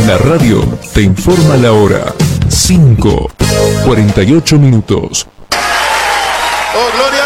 La radio te informa la hora. 5:48. ¡Oh, gloria!